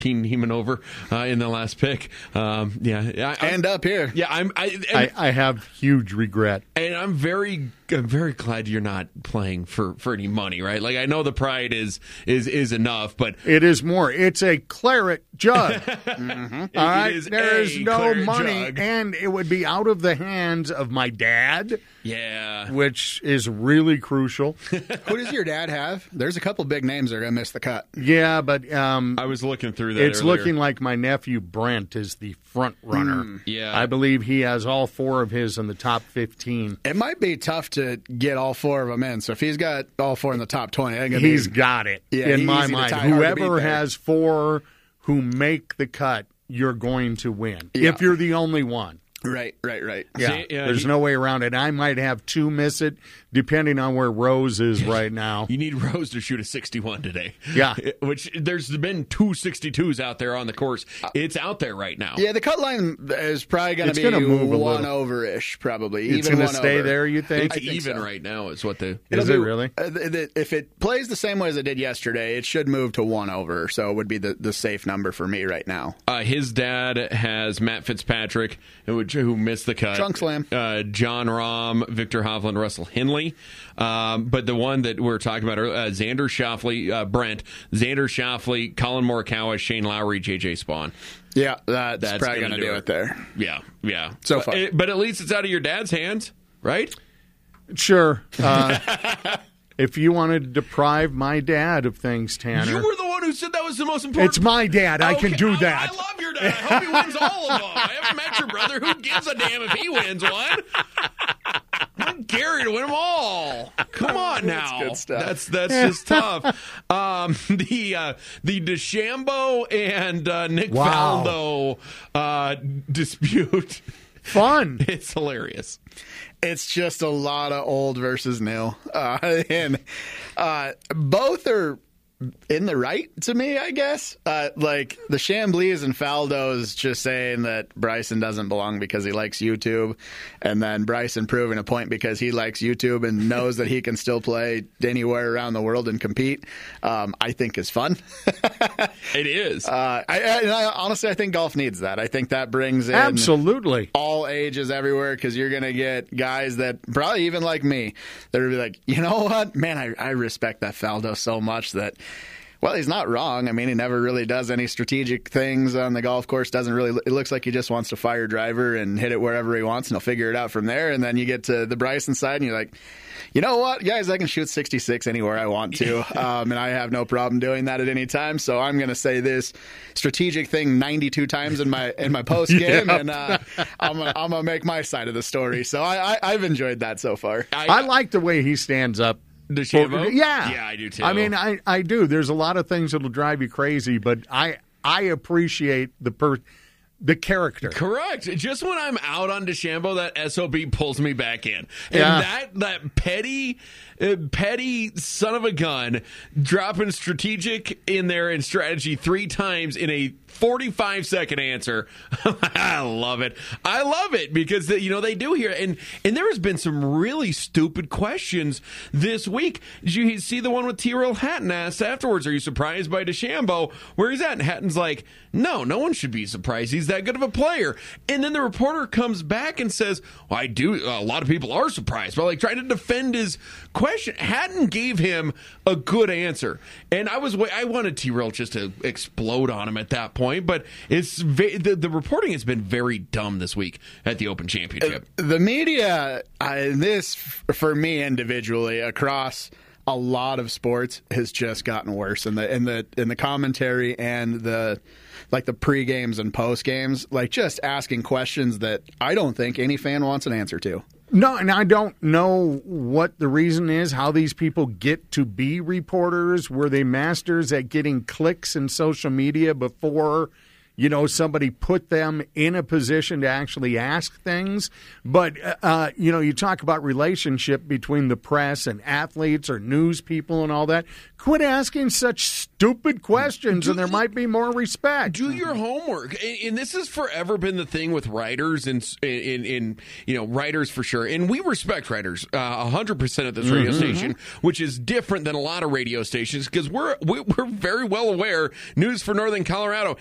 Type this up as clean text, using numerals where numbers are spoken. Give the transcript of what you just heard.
Heeman over in the last pick. And up here. Yeah, I have huge regret. And I'm very glad you're not playing for any money, right? Like, I know the pride is enough, but it is more. It's a claret jug. Mm-hmm. All right, there's no money, jug. And it would be out of the hands of my dad. Yeah, which is really crucial. Who does your dad have? There's a couple big names that are going to miss the cut. Yeah, but I was looking through that. It's looking like my nephew Brent is the front runner. Yeah, I believe he has all 4 of his in the top 15. It might be tough to get all 4 of them in. So if he's got all 4 in the top 20, he's got it. Yeah, in my mind, whoever has 4 who make the cut, you're going to win. Yeah. If you're the only one. Right. Yeah, there's no way around it. I might have 2 miss it, depending on where Rose is right now. You need Rose to shoot a 61 today. Yeah. Which there's been 2 62s out there on the course. It's out there right now. Yeah, the cut line is probably going to be move 1 over-ish, probably. It's going to stay there, you think? It's even so. Right now is what the... Is it really? If it plays the same way as it did yesterday, it should move to 1 over, so it would be the safe number for me right now. His dad has Matt Fitzpatrick, who missed the cut. Trunk slam. John Rahm, Victor Hovland, Russell Henley. But the one that we're talking about, Xander Schauffele, Brent, Xander Schauffele, Colin Morikawa, Shane Lowry, J.J. Spawn. Yeah, that's probably going to do it there. Yeah. So far. But at least it's out of your dad's hands, right? Sure. If you wanted to deprive my dad of things, Tanner. You were the one who said that was the most important. It's my dad. I can do that. I love your dad. I hope he wins all of them. I haven't met your brother. Who gives a damn if he wins one? I want Gary to win them all. Come on now. That's good stuff. That's just tough. The DeChambeau and Nick Faldo dispute. Fun. It's hilarious. It's just a lot of old versus new. And both are in the right to me, I guess. Like the Chamblees and Faldo's just saying that Bryson doesn't belong because he likes YouTube, and then Bryson proving a point because he likes YouTube and knows that he can still play anywhere around the world and compete, I think is fun. It is. I honestly, I think golf needs that. I think that brings in absolutely all ages everywhere, because you're going to get guys that probably even like me that are like, you know what, man, I respect that Faldo so much that, well, he's not wrong. I mean, he never really does any strategic things on the golf course. It looks like he just wants to fire driver and hit it wherever he wants, and he'll figure it out from there. And then you get to the Bryson side, and you're like, you know what, guys, I can shoot 66 anywhere I want to, and I have no problem doing that at any time. So I'm going to say this strategic thing 92 times in my post game, and I'm gonna make my side of the story. So I've enjoyed that so far. I like the way he stands up. DeChambeau? Yeah, I do too. I mean, I do. There's a lot of things that'll drive you crazy, but I appreciate the character. Correct. Just when I'm out on DeChambeau, that SOB pulls me back in. And Yeah. that petty son of a gun dropping strategic in there and strategy 3 times in a 45-second answer. I love it. I love it because they do here, and there has been some really stupid questions this week. Did you see the one with Tyrrell Hatton asked afterwards? Are you surprised by DeChambeau? Where he's at? And Hatton's like, no one should be surprised. He's that good of a player. And then the reporter comes back and says, well, I do. A lot of people are surprised, but trying to defend his question. Hatton gave him a good answer, and I wanted Tyrrell just to explode on him at that point. But the reporting has been very dumb this week at the Open Championship. The media, this for me individually across a lot of sports has just gotten worse in the commentary and the pre games and post games, just asking questions that I don't think any fan wants an answer to. No, and I don't know what the reason is, how these people get to be reporters. Were they masters at getting clicks in social media before somebody put them in a position to actually ask things. But, you talk about relationship between the press and athletes or news people and all that. Quit asking such stupid questions, and there might be more respect. Do your homework, and this has forever been the thing with writers and writers for sure. And we respect writers 100% at this radio station, which is different than a lot of radio stations because we're very well aware. News for Northern Colorado